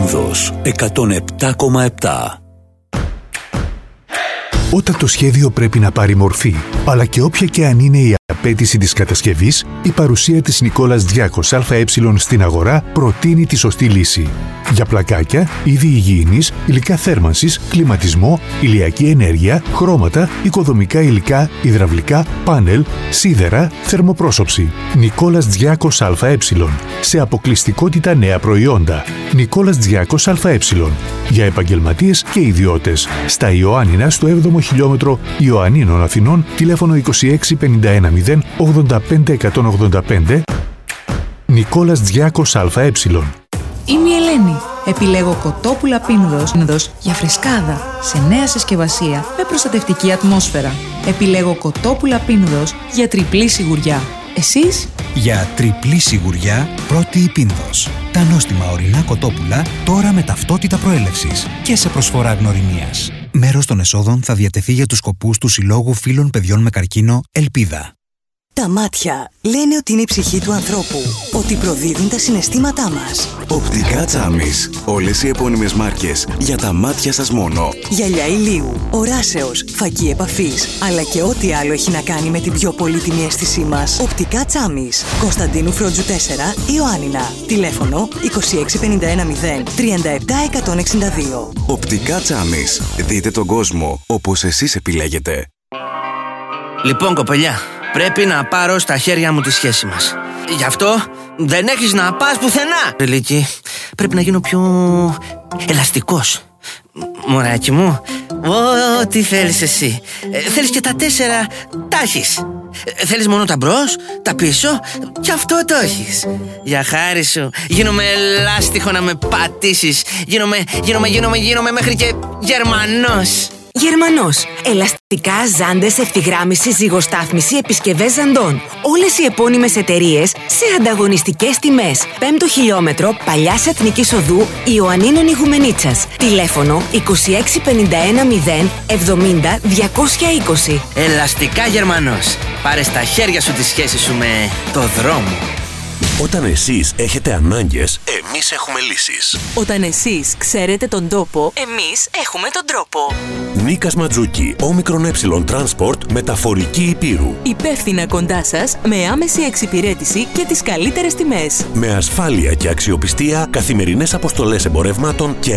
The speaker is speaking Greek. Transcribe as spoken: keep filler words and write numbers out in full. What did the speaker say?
Πίνδος εκατόν επτά κόμμα επτά. Όταν το σχέδιο πρέπει να πάρει μορφή, αλλά και όποια και αν είναι η απέτηση της κατασκευής, η παρουσία της Νικόλας Διάκος ΑΕ στην αγορά προτείνει τη σωστή λύση. Για πλακάκια, είδη υγιεινής, υλικά θέρμανσης, κλιματισμό, ηλιακή ενέργεια, χρώματα, οικοδομικά υλικά, υδραυλικά, πάνελ, σίδερα, θερμοπρόσωψη. Νικόλας Διάκος ΑΕ. Σε αποκλειστικότητα νέα προϊόντα. Νικόλας Διάκος ΑΕ. Για επαγγελματίες και ιδιώτες. Στα Ιωάννινα, στο έβδομο χιλιόμετρο Ιωαννίνων Αθηνών, τηλέφωνο είκοσι έξι πενήντα ένα μηδέν ογδόντα πέντε εκατόν ογδόντα πέντε. Νικόλας Διάκος ΑΕ. Είμαι η Ελένη. Επιλέγω κοτόπουλα Πίνδος για φρεσκάδα, σε νέα συσκευασία με προστατευτική ατμόσφαιρα. Επιλέγω κοτόπουλα Πίνδος για τριπλή σιγουριά. Εσείς? Για τριπλή σιγουριά, πρώτη η Πίνδος. Τα νόστιμα ορεινά κοτόπουλα τώρα με ταυτότητα προέλευσης και σε προσφορά γνωριμίας. Μέρος των εσόδων θα διατεθεί για τους σκοπούς του Συλλόγου Φίλων Παιδιών με Καρκίνο Ελπίδα. Τα μάτια λένε ότι είναι η ψυχή του ανθρώπου, ότι προδίδουν τα συναισθήματά μας. Οπτικά Τσάμις. Όλες οι επώνυμες μάρκες για τα μάτια σας μόνο. Γυαλιά ηλίου, οράσεως, φακή επαφής, αλλά και ό,τι άλλο έχει να κάνει με την πιο πολύτιμη αίσθησή μας. Οπτικά Τσάμις. Κωνσταντίνου Φρόντζου τέσσερα, Ιωάννινα. Τηλέφωνο είκοσι έξι πενήντα ένα μηδέν τριάντα επτά εκατόν εξήντα δύο. Οπτικά Τσάμις. Δείτε τον κόσμο όπως εσείς επιλέγετε. Λοιπόν, κοπελιά, πρέπει να πάρω στα χέρια μου τη σχέση μας. Γι' αυτό δεν έχεις να πας πουθενά. Ρελίκη, πρέπει να γίνω πιο ελαστικός. Μωράκι μου, ό,τι θέλεις εσύ. ε, Θέλεις και τα τέσσερα, τα έχεις. ε, Θέλεις μόνο τα μπρος, τα πίσω, κι αυτό το έχεις. Για χάρη σου, γίνομαι ελάστιχο να με πατήσεις. Γίνομαι, γίνομαι, γίνομαι, γίνομαι μέχρι και Γερμανός. Γερμανός. Ελαστικά, ζάντες, ευθυγράμμιση, ζυγοστάθμιση, επισκευές ζαντών. Όλες οι επώνυμες εταιρείες σε ανταγωνιστικές τιμές. Πέμπτο χιλιόμετρο, Παλιάς Εθνικής Οδού, Ιωαννίνων Ιγουμενίτσας. Τηλέφωνο είκοσι έξι πενήντα ένα μηδέν εβδομήντα διακόσια είκοσι. Ελαστικά Γερμανός. Πάρε στα χέρια σου τη σχέση σου με το δρόμο. Όταν εσείς έχετε ανάγκες, εμείς έχουμε λύσεις. Όταν εσείς ξέρετε τον τόπο, εμείς έχουμε τον τρόπο. Νίκας Ματζούκη, όμικρον ε Transport, μεταφορική Υπήρου. Υπεύθυνα κοντά σας, με άμεση εξυπηρέτηση και τις καλύτερες τιμές. Με ασφάλεια και αξιοπιστία, καθημερινές αποστολές εμπορευμάτων και